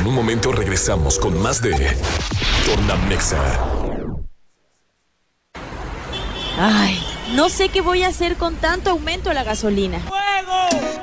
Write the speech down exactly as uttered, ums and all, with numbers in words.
En un momento regresamos con más de Tornamexa. Ay, no sé qué voy a hacer con tanto aumento a la gasolina. ¡Fuego!